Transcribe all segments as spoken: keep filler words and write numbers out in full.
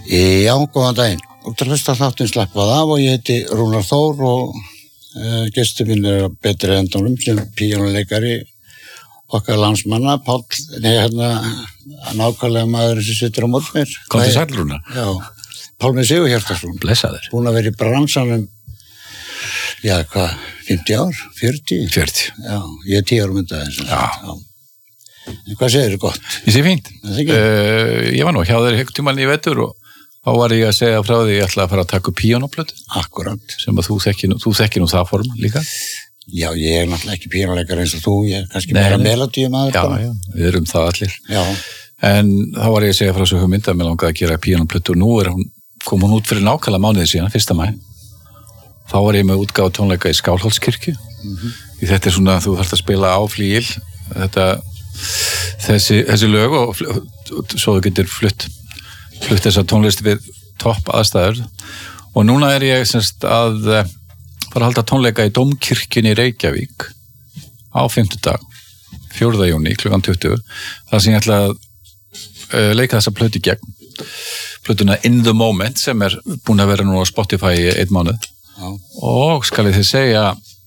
Já, góðan daginn. Og til hlusta þáttinn slappað af og ég heiti Rúnar Þór og uh, gestur minn er Betri Endunum sem píanóleikari okkar landsmanna, Páll, nei hérna, nákvæmlega maður sem situr á mót mér. Komdu sæll, Rúnar. Já, Pálmi Sigurhjartarson. Blessaður. Búin að vera í bransanum, já, hvað, fimmtíu ár, fjörutíu? fjörutíu. Já, ég er tíu árum undan þess. Já. Já. En hvað segir þér gott? Ég sé fínt. Það ekki? Uh, ég var nú hjá þér heilt tímann í vetur og þá var ég að segja frá því ég ætla að fara að taka upp píanóplötu. Akkurat. Sem að þú þekki nú, þú þekki nú það form líka. Já, ég er náttúrulega ekki píanóleikari eins og þú, ég er kannski meira melodíumaður. Já, já, við erum það allir. Já. En þá var ég að segja frá þessu hugmynd að mér langaði að gera píanóplötu og nú er hún, kom hún út fyrir nákvæmlega mánuði síðan, fyrsta maí. Þá var ég með útgáfu tónleika í Skálholtskirkju. Mm-hmm. Þetta er svona, þú þarft að spila á flíil, þetta, þessi, þessi lög og, og svo þú getur flutt, flutt þessa tónlist við topp aðstæður. Og núna er ég semst að fara að halda tónleika í Dómkirkjunni í Reykjavík á fimmtudag, fjórða júní, klukkan tuttugu. Það sem ég ætla að uh, leika þessa plötu í gegn. Plötuna In the Moment sem er búin að vera nú á Spotify í einn mánuð. Já. Og skal ég þið segja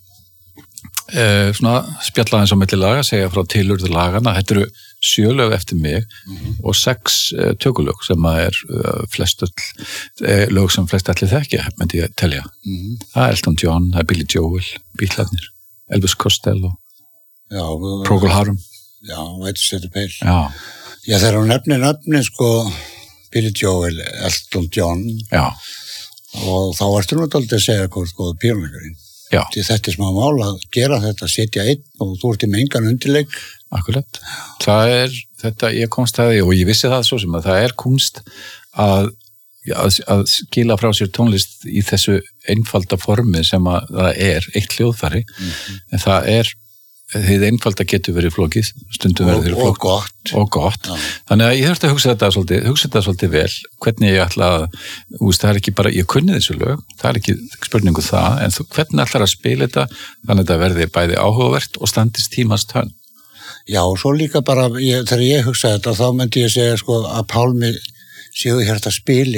uh, svona spjalla eins og milli laga, segja frá tilurð lagana. Þetta eru sjö lög eftir mig mm-hmm. og sex uh, tökulög sem er uh, flest öll, uh, lög sem flest allir þekkja, myndi ég telja. Mm-hmm. Það er Elton John, það er Billy Joel, Beatlarnir, Elvis Costello, Já, Procol Harum. Já, veit þetta peil. Já. Já, þegar hún nefnir nöfnin, sko, Billy Joel, Elton John. Já. Og þá ertu nú dálítið að segja hvort góða píanóleikarinn. Já. Því þetta er smá mál að gera þetta, setja einn og þú ert í með engan undirleik. Akkurat. Það er, þetta, ég komst að því og ég vissi það svo sem að það er kunst að, að, að skila frá sér tónlist í þessu einfalda formi sem að það er eitt hljóðfæri, mm-hmm. en það er, þið einfalda getur verið flókið, stundum verið þeirri flókið. Og gott. Og gott. Já. Þannig að ég þurfti að hugsa þetta svolítið, hugsa þetta svolítið vel, hvernig ég ætla að, úst, það er ekki bara, ég kunni þessu lög, það er ekki spurningu það, en þú, hvernig ætlar að spila þetta, þannig að þetta verði bæði áhugavert og standist tímans tönn. Já, og svo líka bara, ég, þegar ég hugsa þetta, þá myndi ég segja sko að Pálmi Sigurhjartar spili